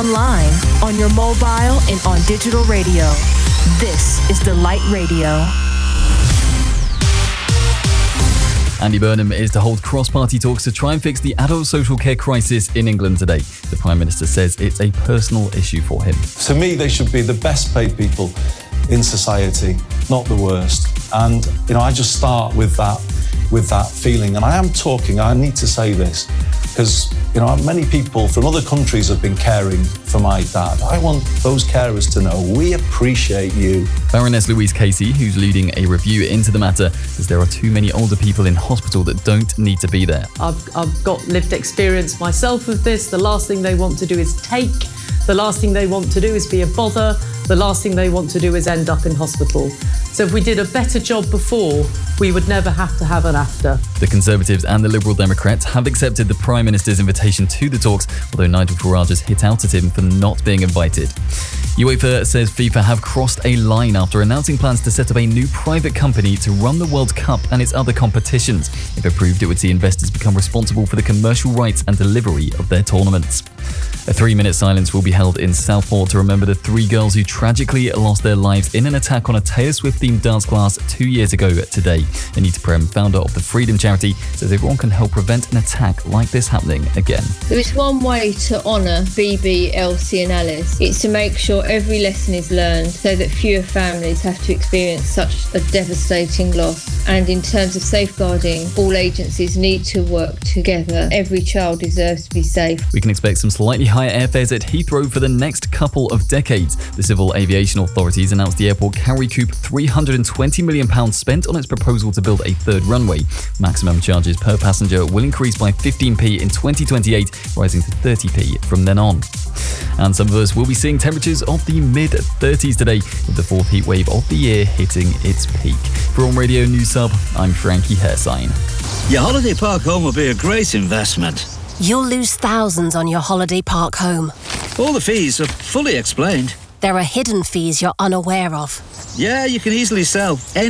online, on your mobile, and on digital radio. This is Delight Radio. Andy Burnham is to hold cross-party talks to try and fix the adult social care crisis in England today. The Prime Minister says it's a personal issue for him. To me, they should be the best paid people in society, not the worst. And, I just start with that feeling. And I need to say this, because, many people from other countries have been caring for my dad. I want those carers to know we appreciate you. Baroness Louise Casey, who's leading a review into the matter, says there are too many older people in hospital that don't need to be there. I've got lived experience myself of this. The last thing they want to do is take. The last thing they want to do is be a bother. The last thing they want to do is end up in hospital. So if we did a better job before, we would never have to have an after. The Conservatives and the Liberal Democrats have accepted the Prime Minister's invitation to the talks, although Nigel Farage has hit out at him for not being invited. UEFA says FIFA have crossed a line after announcing plans to set up a new private company to run the World Cup and its other competitions. If approved, it would see investors become responsible for the commercial rights and delivery of their tournaments. A 3-minute silence will be held in Southport to remember the 3 girls who tragically lost their lives in an attack on a Taylor Swift-themed dance class 2 years ago today. Anita Prem, founder of the Freedom Charity, says everyone can help prevent an attack like this happening again. There is one way to honour Bibi, Elsie and Alice. It's to make sure every lesson is learned so that fewer families have to experience such a devastating loss. And in terms of safeguarding, all agencies need to work together. Every child deserves to be safe. We can expect some slightly higher airfares at Heathrow for the next couple of decades. The Civil Aviation Authorities announced the airport can recoup £320 million spent on its proposal to build a third runway. Maximum charges per passenger will increase by 15p in 2028, rising to 30p from then on. And some of us will be seeing temperatures of the mid-30s today, with the 4th heat wave of the year hitting its peak. For On Radio News Sub, I'm Frankie Hairsign. Your holiday park home will be a great investment. You'll lose thousands on your holiday park home. All the fees are fully explained. There are hidden fees you're unaware of. Yeah, you can easily sell any